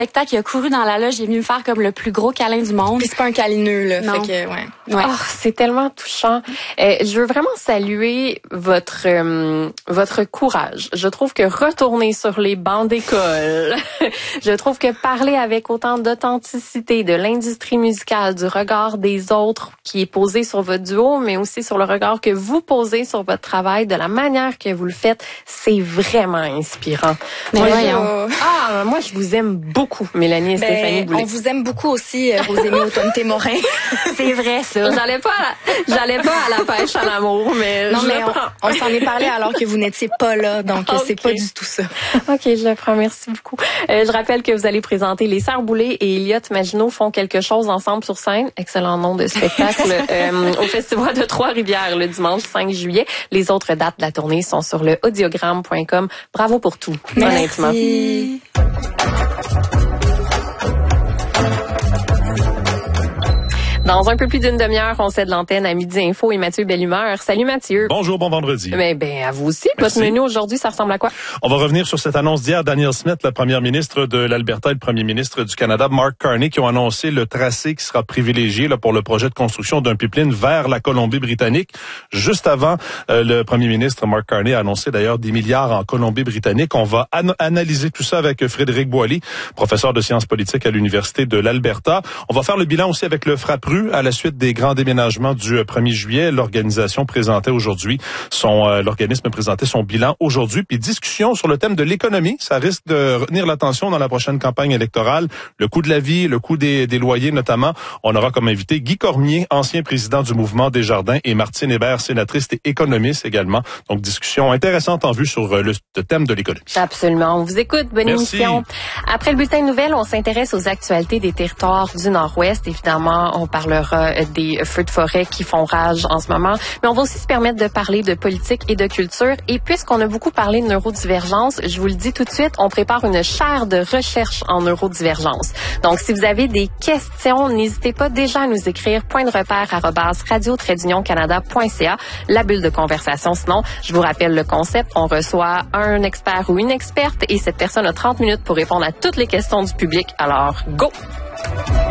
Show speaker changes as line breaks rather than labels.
spectacle, il a couru dans la loge, il est venu me faire comme le plus gros câlin du monde.
Puis c'est pas un câlineux, là.
Non.
Fait que, ouais.
Oh, c'est tellement touchant. Je veux vraiment saluer votre courage. Je trouve que retourner sur les bancs d'école, je trouve que parler avec autant d'authenticité de l'industrie musicale, du regard des autres qui est posé sur votre duo, mais aussi sur le regard que vous posez sur votre travail, de la manière que vous le faites, c'est vraiment inspirant.
Mais
voyons. Moi, je vous aime beaucoup, Mélanie et Stéphanie Boulay.
On vous aime beaucoup aussi, Rosémie Automne-Témorin.
C'est vrai, ça.
J'allais pas à la pêche à l'amour, mais
non,
je
mais
le prends.
on s'en est parlé alors que vous n'étiez pas là, donc c'est pas du tout ça.
OK, je le prends, merci beaucoup. Je rappelle que vous allez présenter Les Sœurs Boulay et Elliot Maginot font quelque chose ensemble sur scène. Excellent nom de spectacle. Au Festival de Trois-Rivières le dimanche 5 juillet. Les autres dates de la tournée sont sur le audiogramme.com. Bravo pour tout, honnêtement.
Merci.
Dans un peu plus d'une demi-heure, on cède l'antenne à Midi Info et Mathieu Bellumeur. Salut Mathieu.
Bonjour, bon vendredi.
Mais à vous aussi. Merci. Votre menu aujourd'hui, ça ressemble à quoi?
On va revenir sur cette annonce d'hier. Danielle Smith, la première ministre de l'Alberta et le premier ministre du Canada, Mark Carney, qui ont annoncé le tracé qui sera privilégié là, pour le projet de construction d'un pipeline vers la Colombie-Britannique. Juste avant, le premier ministre Mark Carney a annoncé d'ailleurs des milliards en Colombie-Britannique. On va analyser tout ça avec Frédéric Boily, professeur de sciences politiques à l'Université de l'Alberta. On va faire le bilan aussi avec le FRAPRU à la suite des grands déménagements du 1er juillet. L'organisation présentait aujourd'hui l'organisme présentait son bilan aujourd'hui. Puis discussion sur le thème de l'économie. Ça risque de retenir l'attention dans la prochaine campagne électorale. Le coût de la vie, le coût des loyers notamment. On aura comme invité Guy Cormier, ancien président du mouvement Desjardins, et Martine Hébert, sénatrice et économiste également. Donc discussion intéressante en vue sur le thème de l'économie.
Absolument. On vous écoute. Bonne émission. Après le bulletin de nouvelles, on s'intéresse aux actualités des territoires du Nord-Ouest. Évidemment, on parlera des feux de forêt qui font rage en ce moment. Mais on va aussi se permettre de parler de politique et de culture. Et puisqu'on a beaucoup parlé de neurodivergence, je vous le dis tout de suite, on prépare une chaire de recherche en neurodivergence. Donc, si vous avez des questions, n'hésitez pas déjà à nous écrire @radio-canada.ca, la bulle de conversation. Sinon, je vous rappelle le concept. On reçoit un expert ou une experte et cette personne a 30 minutes pour répondre à toutes les questions du public. Alors, go!